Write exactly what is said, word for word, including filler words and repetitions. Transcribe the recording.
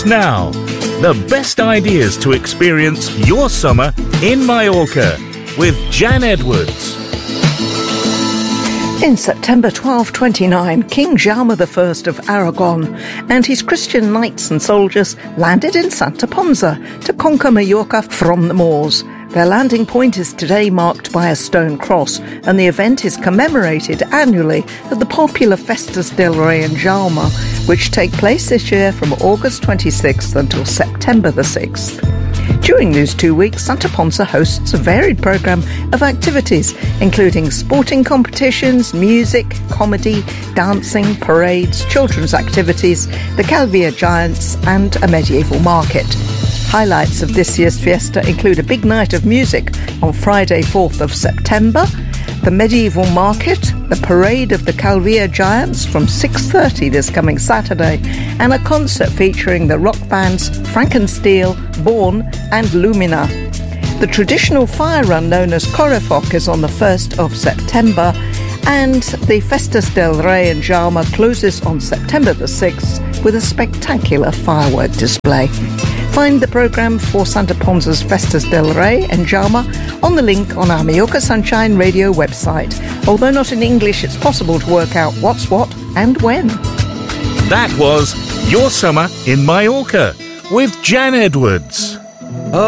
Starts now. The best ideas to experience your summer in Mallorca with Jan Edwards. In September twelve twenty-nine, King Jaume the First of Aragon and his Christian knights and soldiers landed in Santa Ponsa to conquer Mallorca from the Moors. Their landing point is today marked by a stone cross, and the event is commemorated annually at the popular Festas del Rey and Jaume, which take place this year from August twenty-sixth until September the sixth. During these two weeks, Santa Ponsa hosts a varied programme of activities, including sporting competitions, music, comedy, dancing, parades, children's activities, the Calvia Giants and a medieval market. Highlights of this year's fiesta include a big night of music on Friday fourth of September, the medieval market, the parade of the Calvia Giants from six thirty this coming Saturday, and a concert featuring the rock bands Frankensteel, Born and Lumina. The traditional fire run known as Correfoc is on the first of September, and the Festas del Rey and Jaume closes on September the sixth with a spectacular firework display. Find the programme for Santa Ponsa's Festas del Rey and Jaume on the link on our Mallorca Sunshine Radio website. Although not in English, it's possible to work out what's what and when. That was Your Summer in Mallorca with Jan Edwards.